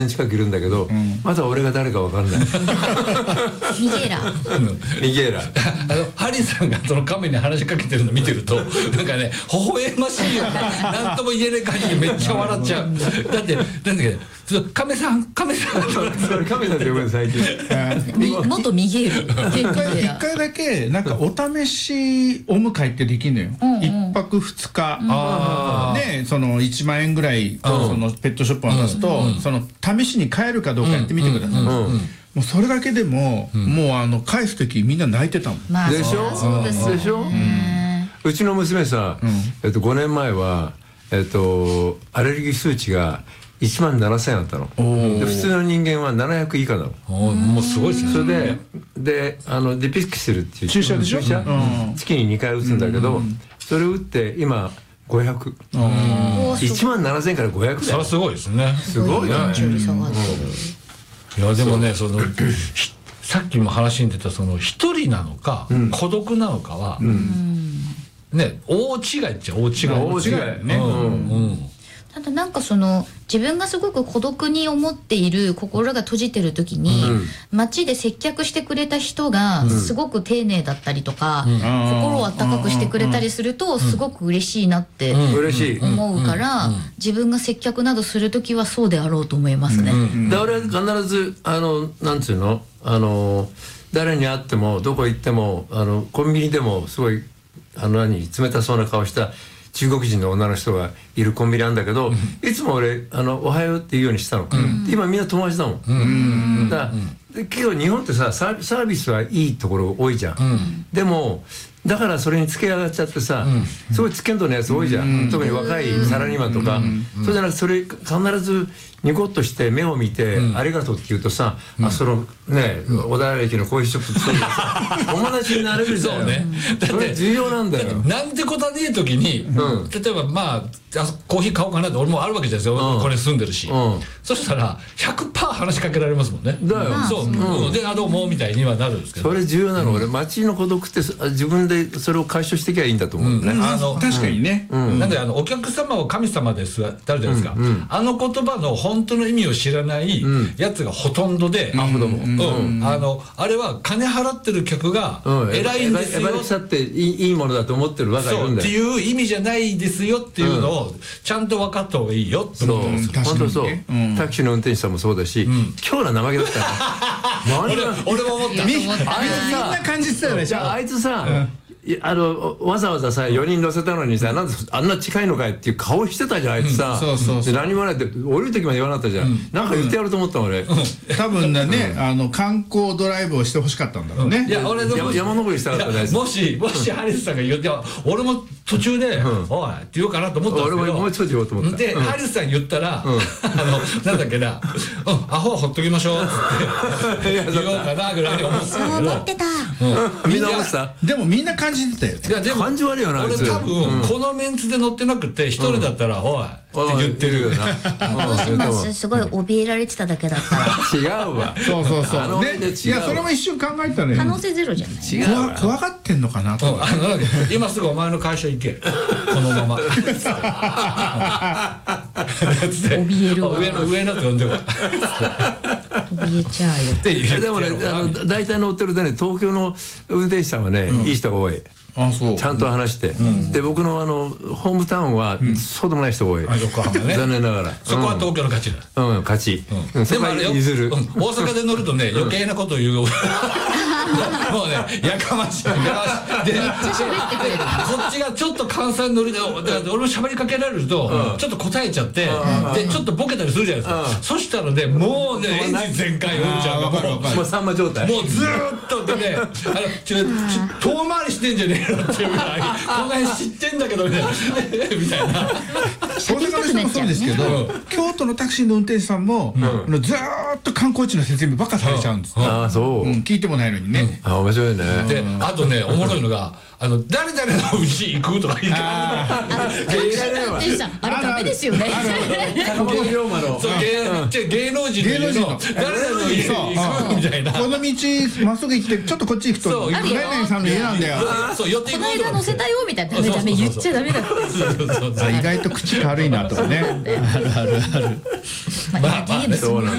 近くいるんだけど、まだ俺が誰か分かんない。 ミゲーラミゲーラハリーさんがその亀に話しかけてるの見てるとなんかね微笑ましいよね。なんとも言えない感じでめっちゃ笑っちゃう。だってなんだっけ、亀さんそれ亀さんって呼ぶの最近。 元ミゲール一回だけなんかお試しお迎えってできるのよ。1泊2日でその1万円ぐらいそのペットショップを出すと、その試しに買えるかどうかやってみてください。もうそれだけでももう返す時みんな泣いてたもん。 でしょ。 そうですでしょ。うちの娘さ、5年前はアレルギー数値が1万7000あったの。で普通の人間は700以下なの。 もうすごいですね。 それでデピクシルっていう注射でしょ。 月に2回打つんだけど、それ打って今500。1万7000から500。 それはすごいですね。 すごいね。 いやでもね、そのさっきも話に出たその一人なのか孤独なのかはね、大違いっちゃ大違い。 大違いね。 ただなんかその自分がすごく孤独に思っている心が閉じてる時に、街で接客してくれた人がすごく丁寧だったりとか、心を温かくしてくれたりするとすごく嬉しいなって思うから、自分が接客などする時はそうであろうと思いますね。 で俺は必ずなんつうの誰に会ってもどこ行ってもコンビニでもすごい冷たそうな顔した中国人の女の人がいるコンビニなんだけど、いつも俺おはようって言うようにしたの。今みんな友達だもん。だから結構日本ってさサービスはいいところ多いじゃん。でもだからそれに付け上がっちゃってさ、すごいつけんとのやつ多いじゃん。特に若いサラリーマンとか。そうじゃなくてそれ必ずニコッとして目を見てありがとうって言うとさ、そのね小田原駅のコーヒーショップ作る友達になれるじゃん。 そうね。 それ重要なんだよ。 なんてことはねえ時に例えばまあコーヒー買おうかなって俺もあるわけじゃないですよ。これ住んでるし。そしたら 100% 話しかけられますもんね。 だよ。 そうでどうもみたいにはなるんですけど。 それ重要なの。俺街の孤独って自分でそれを解消していけばいいんだと思うね。 確かにね。 なんでお客様を神様ですってあるじゃないですか。あの言葉の本当の意味を知らないやつがほとんどで、あれは金払ってる客が偉いんですよ。 エバレスタっていいものだと思ってる若いるんだよ。 っていう意味じゃないですよっていうのをちゃんと分かった方がいいよって思ってます。 本当そう。タクシーの運転手さんもそうだし、今日の生毛だったら。 俺も思った。 みんな感じてたよね。 じゃああいつさ。わざわざさ4人乗せたのにさ、なんであんな近いのかいっていう顔してたじゃんあいつさ。で何もないって降りる時まで言わなかったじゃん。なんか言ってやろうと思った俺。 多分ね観光ドライブをしてほしかったんだろうね。 いや俺山登りしたかったね。 もしハリスさんが言って俺も途中で「おい」って言おうかなと思ったんですけど、 俺ももうちょっと言おうと思った。 でハリスさん言ったらなんだっけな「アホはほっときましょう」って言おうかなぐらいに思ってたけど。 そう思ってた。 みんな思ってた。 でもみんな感じてたよ。 いやでも感じ悪いよなあいつ。 俺多分このメンツで乗ってなくて一人だったら「おい」って言ってるよな。 どうします？すごい怯えられてただけだったら。 違うわ。 そういやそれも一瞬考えたね。 可能性ゼロじゃない。 違うわ。 怖がってんのかなと。 今すぐお前の会社行けこのまま。 怯えるわ。 上のって呼んでこい。 怯えちゃうよ。 でもね大体乗ってるとね東京の運転手さんはねいい人が多い。ちゃんと話して、で僕のホームタウンはそうでもない人が多い。残念ながら。 そこは東京の勝ちだ。 勝ち。 でもあれよ、 譲る。 大阪で乗るとね余計なことを言う。もうねやかましい。でめっちゃ喋ってくれる。 こっちがちょっと関西乗りで俺も喋りかけられるとちょっと答えちゃってでちょっとボケたりするじゃないですか。そしたらねもうねエンジン全開うんちゃんがもうさんま状態。 もうずーっとでね遠回りしてんじゃねえのっていうぐらいこの辺知ってんだけどねみたいな。 大阪の人もそうですけど京都のタクシーの運転手さんもずーっと観光地の説明ばっかされちゃうんです。 ああそう。 聞いてもないのにね。 あ面白いね。 であとねおもろいのが誰々のうち行くとか言ってあれダメですよね。 芸能人の誰々の家行くみたいな。 この道まっすぐ行ってちょっとこっち行くと何々さんの家なんだよ。 そう寄っていく。 この間乗せたよみたいな。ダメ言っちゃダメだ。 意外と口変軽いなとかね。あるあるある。 まあ、ゲームする